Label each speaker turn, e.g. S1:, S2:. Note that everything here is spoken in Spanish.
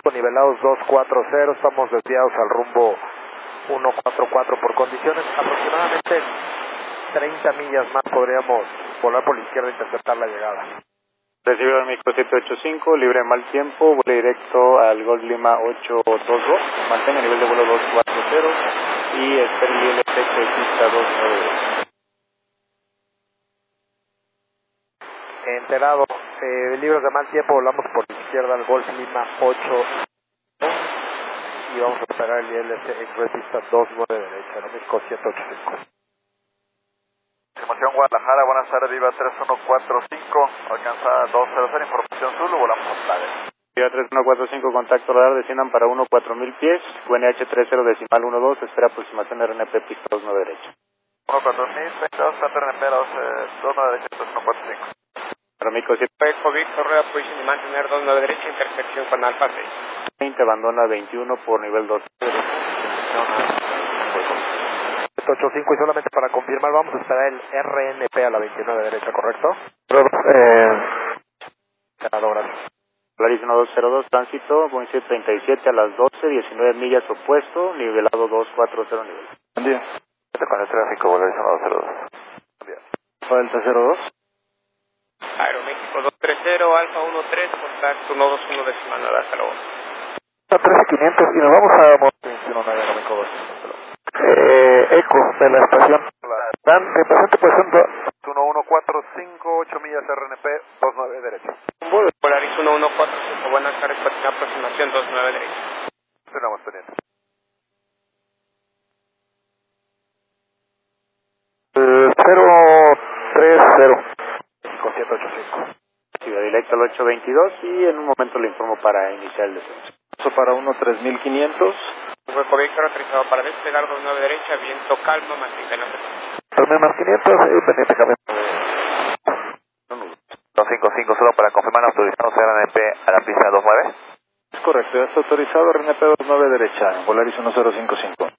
S1: nivelados 240, estamos desviados al rumbo 144 por condiciones, aproximadamente 30 millas más podríamos volar por la izquierda e interceptar la llegada.
S2: Recibido el micro 785, libre de mal tiempo, vuelo directo al Golf Lima 822, mantenga nivel de vuelo 240 y espere el ILS que pista 29.
S1: Enterado, libres de mal tiempo, volamos por la izquierda al Golf Lima 8 y vamos a esperar el ILS en red pista 29 derecha, Aeroméxico 785.
S3: Simulación Guadalajara, buenas tardes, Viva 3145, alcanza 200, información Zulu, volamos a Playa.
S2: Viva 3145, contacto radar, desciendan para 14000 pies, QNH 30.12, espera aproximación de RNP pista 29 derecha.
S3: 14000, 22, Santa RNP 29 derecha, 3145.
S2: Aeroméxico 7.
S4: Eco Víctor, rueda posición y mantener 29 derecha, intersección con Alfa 6.
S2: 20, abandona 21 por nivel 2.
S1: 785 y solamente para confirmar vamos a esperar el RNP a la 29 derecha, ¿correcto? Senador, gracias.
S2: Polaris 1202, tránsito, Boeing 737 a las 12, 19 millas opuesto, nivelado 240 nivel.
S3: Buen día. Con el tráfico, Polaris 1202. Buen día.
S2: Delta 02.
S4: Aeroméxico 230, Alfa 13, contacto 121 decimal 9, hasta luego.
S1: 13500 y nos vamos a Monte Aeroméxico 2. Eco de la estación. Dan, represente posición
S3: 1145, 8 millas RNP, 29 derecha.
S4: Polaris 1145, buenas tardes, patina aproximación 29 derecha.
S3: Tenemos pendiente.
S1: 030. 785.
S2: Ciudad directa al 822 y en un momento le informo para iniciar el descenso.
S3: Paso para 13500.
S4: Hueco Víctor autorizado para despegar 29 derecha, viento calma, mantenga en la frecuencia.
S1: También más 500 y pendiente cambio.
S3: 255 solo para confirmar autorizado RNP a la pista 29.
S2: Es correcto, ya está autorizado RNP 29 derecha, Polaris 1055.